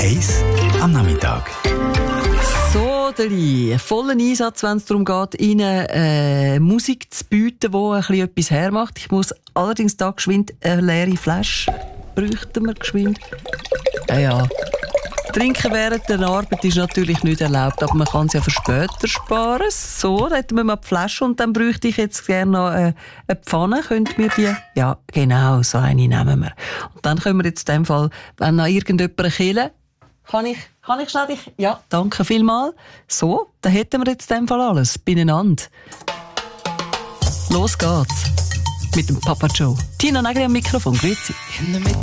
1 am Nachmittag. So, Deli, vollen Einsatz, wenn es darum geht, Ihnen Musik zu bieten, die ein bisschen etwas hermacht. Ich muss allerdings da geschwind eine leere Flasche bräuchten wir geschwind. Ja. Trinken während der Arbeit ist natürlich nicht erlaubt, aber man kann es ja für später sparen. So, da hätten wir mal die Flasche und dann bräuchte ich jetzt gerne noch eine Pfanne. Könnt mir die? Ja, genau, so eine nehmen wir. Und dann können wir jetzt in dem Fall, wenn noch irgendjemand killen, kann ich schnell dich? Ja, danke vielmals. So, dann hätten wir jetzt in dem Fall alles beieinander. Los geht's mit dem Papa Joe. Tina Nägeli am Mikrofon, grüezi.